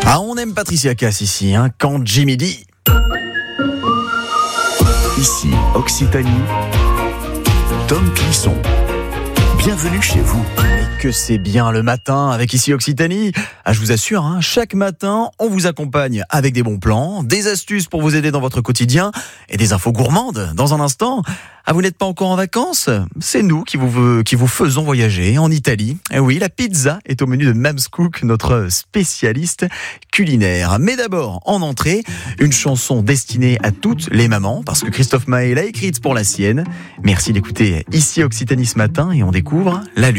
Ah, on aime Patricia Cass ici, quand Jimmy dit. Ici, Occitanie, Tom Clisson. Bienvenue chez vous. Et que c'est bien le matin avec Ici Occitanie. Ah, je vous assure, chaque matin, on vous accompagne avec des bons plans, des astuces pour vous aider dans votre quotidien et des infos gourmandes dans un instant. Ah, vous n'êtes pas encore en vacances ? C'est nous qui vous faisons voyager en Italie. Et oui, la pizza est au menu de Mams Cook, notre spécialiste culinaire. Mais d'abord, en entrée, une chanson destinée à toutes les mamans, parce que Christophe Maé l'a écrite pour la sienne. Merci d'écouter Ici Occitanie ce matin et on découvre la lune.